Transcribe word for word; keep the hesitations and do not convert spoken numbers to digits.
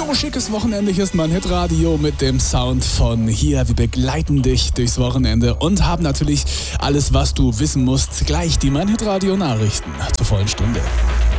So schickes Wochenende. Hier ist mein Hitradio mit dem Sound von hier. Wir begleiten dich durchs Wochenende und haben natürlich alles, was du wissen musst. Gleich die mein Hitradio Nachrichten zur vollen Stunde.